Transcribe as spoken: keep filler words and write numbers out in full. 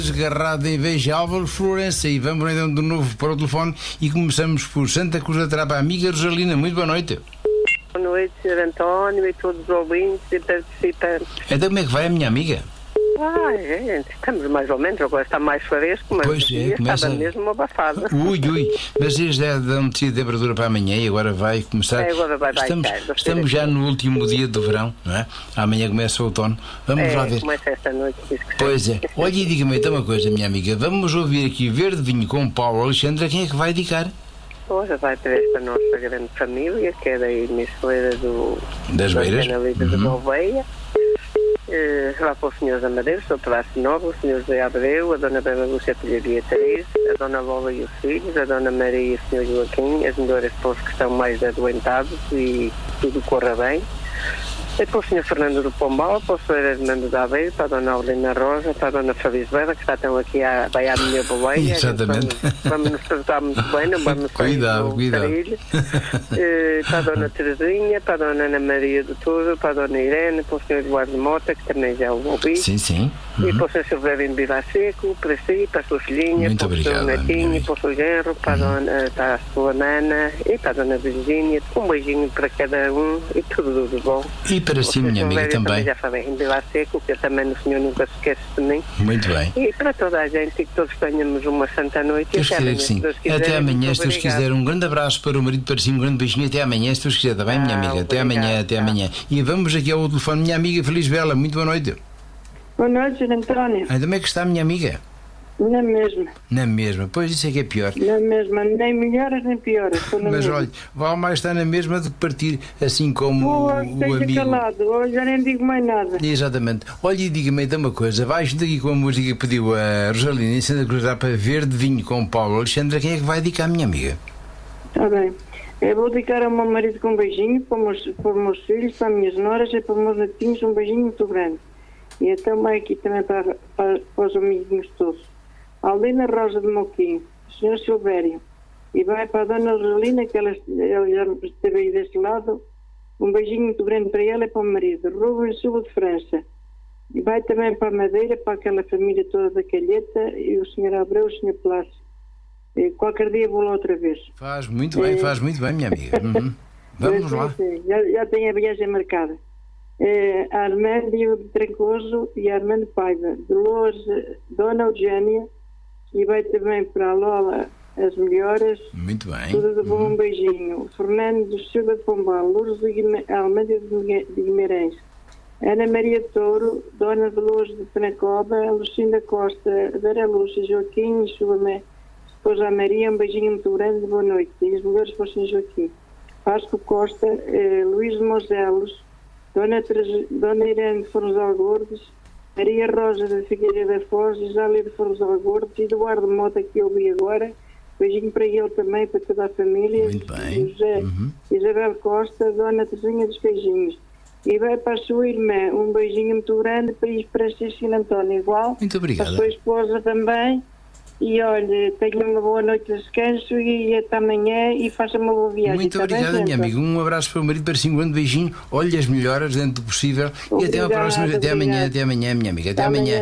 Agarrado em Veja Álvaro Florença, e vamos então de novo para o telefone e começamos por Santa Cruz da Trapa. Amiga Rosalina, muito boa noite. Boa noite, senhor António e todos os ouvintes e participantes. Então como é que vai a minha amiga? Ah, gente, estamos mais ou menos, agora está mais fresco, mas pois é, começa... estava mesmo abafada. Ui, ui, mas desde a notícia de temperatura para amanhã e agora vai começar... É, agora vai estamos baixar, estamos já no último dia do verão, não é? Amanhã começa o outono. Vamos é, lá ver. começa esta noite. Pois é. Olha, e diga-me então uma coisa, minha amiga. Vamos ouvir aqui Verde Vinho com o Paulo Alexandre. Quem é que vai dedicar? Hoje vai para esta nossa grande família, que é da emissoeira do... Das Beiras. Da Livre de Gouveia. Uh, lá para os senhores Amadeiros, o Palácio Novo, o senhor José Abreu, a dona Bela Lúcia Filha Beatriz, a dona Lola e os filhos, a dona Maria e o senhor Joaquim, as melhores para os que estão mais adoentados e tudo corra bem. E para o senhor Fernando do Pombal, para o senhor Hernando da Aveiro, para a dona Aulina Rosa, para a dona Fabis Vera, que já estão aqui a, vai à minha boleia. Exatamente. Vamos, vamos nos tratar muito bem, não vamos sair cuidado, do cuidado. carilho. Uh, para a dona Terezinha, para a dona Ana Maria do Tudo, para a dona Irene, para o senhor Eduardo Mota, que também já o ouvi. Sim, sim. Uhum. E para o senhor Silvério Vila Seco, para si, para a sua filhinha, muito para obrigado, o seu netinho, para o seu genro, para, uhum. a dona, para a sua nana e para a dona Virgínia. Um beijinho para cada um e tudo de bom. E para si, minha amiga, também. também. Já falei em Vila Seco, que eu também o senhor nunca se esquece de mim. Muito bem. E para toda a gente, e que todos tenhamos uma santa noite. Eu até que sim. Até amanhã, se Deus quiser. Um grande abraço para o marido, para si, um grande beijinho. Até amanhã, se Deus quiser, está bem, minha amiga? Até obrigado, amanhã, até tá. amanhã. E vamos aqui ao telefone, minha amiga Feliz Bela. Muito boa noite. Boa noite, senhor António. Ainda como é que está, minha amiga? Na mesma. Na mesma, pois isso é que é pior. Na mesma, nem melhoras nem pioras. Mas mesma. olha, vale mais estar na mesma do que partir assim como oh, o, o amigo. calado, hoje já nem digo mais nada. Exatamente. Olha, e diga-me então uma coisa, vais daqui com a música que pediu a Rosalina em Santa Cruz para Verde Vinho com o Paulo Alexandre. Quem é que vai dedicar, minha amiga? Está bem. Eu vou dedicar ao meu marido com um beijinho, para os meus, para os meus filhos, para as minhas noras e para os meus netinhos um beijinho muito grande. E então vai aqui também para, para, para os amiguinhos todos. A Aldina Rosa de Moquinho, o senhor Silvério, e vai para a dona Rosalina, que ela, ela já esteve aí deste lado, um beijinho muito grande para ela e para o marido, Rubens Silva de França. E vai também para a Madeira, para aquela família toda da Calheta, e o senhor Abreu, o senhor Plácio. E qualquer dia vou lá outra vez. Faz muito bem, é... faz muito bem, minha amiga. Uhum. Vamos sim, lá. Sim. Já, já tenho a viagem marcada. É, Armândio de Trancoso e Armando Paiva, Dolores, Dona Eugénia, e vai também para a Lola as melhoras. Muito bem. Tudo de bom, uhum. Um beijinho. Fernando Silva de Pombal, Lourdes de Almeida de Guimarães, Ana Maria Touro, Dona Dolores de Penacoba, Lucinda Costa, Vera Lúcia, Joaquim e sua mãe, esposa Maria, um beijinho muito grande, boa noite. E as mulheres para o senhor Joaquim. Vasco Costa, eh, Luís de Moselos, Dona, Teresa, Dona Irene de Fornozal Gordes, Maria Rosa da Figueira da Foz, Isália de Fornozal Gordes, Eduardo Mota, que eu ouvi agora, beijinho para ele também, para toda a família. Muito bem. José, uhum. Isabel Costa, Dona Terezinha dos Beijinhos. E vai para a sua irmã, um beijinho muito grande para ir para Cecília António, igual. Muito obrigada. A sua esposa também. E olha, tenha uma boa noite de descanso e até amanhã e faça uma boa viagem. Muito tá obrigada, bem, minha amiga. Um abraço para o marido, para si, um grande beijinho. Olhe as melhoras dentro do possível. Obrigada, e até a próxima. Até amanhã, até amanhã, minha amiga. Até, até amanhã. amanhã.